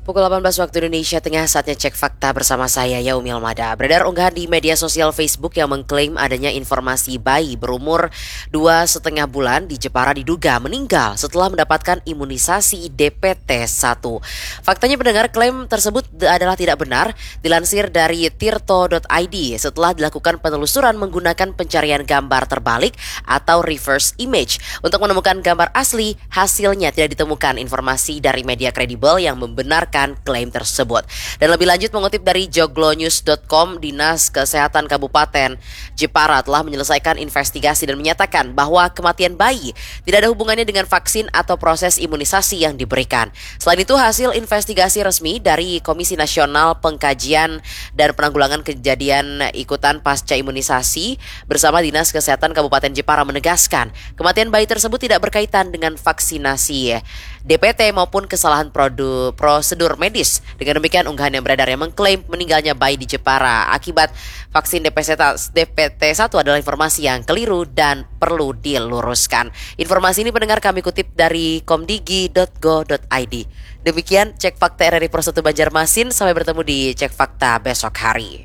Pukul 18 waktu Indonesia Tengah, saatnya cek fakta bersama saya, Yaumil Mada. Beredar unggahan di media sosial Facebook yang mengklaim adanya informasi bayi berumur 2,5 bulan di Jepara diduga meninggal setelah mendapatkan imunisasi DPT-1. Faktanya pendengar, klaim tersebut adalah tidak benar. Dilansir dari tirto.id, setelah dilakukan penelusuran menggunakan pencarian gambar terbalik atau reverse image untuk menemukan gambar asli, hasilnya tidak ditemukan informasi dari media kredibel yang membenarkan klaim tersebut. Dan lebih lanjut, mengutip dari joglonews.com, Dinas Kesehatan Kabupaten Jepara telah menyelesaikan investigasi dan menyatakan bahwa kematian bayi tidak ada hubungannya dengan vaksin atau proses imunisasi yang diberikan. Selain itu, hasil investigasi resmi dari Komisi Nasional Pengkajian dan Penanggulangan Kejadian Ikutan Pasca Imunisasi bersama Dinas Kesehatan Kabupaten Jepara menegaskan kematian bayi tersebut tidak berkaitan dengan vaksinasi DPT maupun kesalahan prosedur medis. Dengan demikian, unggahan yang beredar yang mengklaim meninggalnya bayi di Jepara akibat vaksin DPT-1 adalah informasi yang keliru dan perlu diluruskan. Informasi ini pendengar kami kutip dari komdigi.go.id. Demikian cek fakta RRI Pro 1 Banjarmasin. Sampai bertemu di cek fakta besok hari.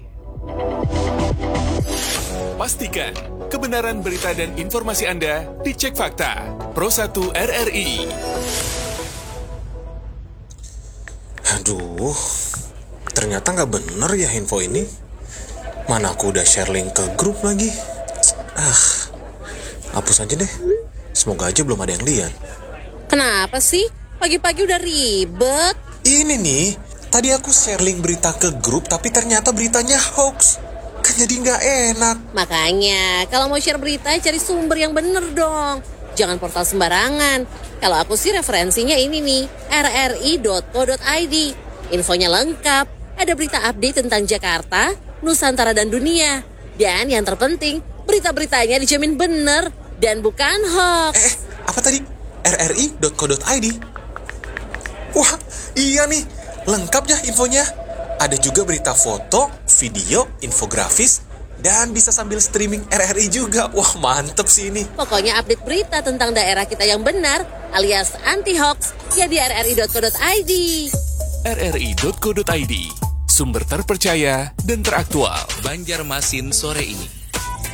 Pastikan kebenaran berita dan informasi Anda dicek fakta Pro 1 RRI. Aduh, ternyata nggak bener ya info ini. Mana aku udah share link ke grup lagi. Hapus aja deh. Semoga aja belum ada yang lihat. Kenapa sih? Pagi-pagi udah ribet. Ini nih, tadi aku share link berita ke grup tapi ternyata beritanya hoax. Kan jadi nggak enak. Makanya, kalau mau share berita, cari sumber yang bener dong. Jangan portal sembarangan. Kalau aku sih referensinya ini nih, rri.co.id. Infonya lengkap, ada berita update tentang Jakarta, Nusantara dan dunia. Dan yang terpenting, berita-beritanya dijamin bener dan bukan hoax. Apa tadi? rri.co.id? Wah, iya nih, lengkap ya infonya. Ada juga berita foto, video, infografis, dan bisa sambil streaming RRI juga. Wah, mantep sih ini. Pokoknya update berita tentang daerah kita yang benar alias anti-hoax ya di rri.co.id. rri.co.id, sumber terpercaya dan teraktual. Banjarmasin sore ini.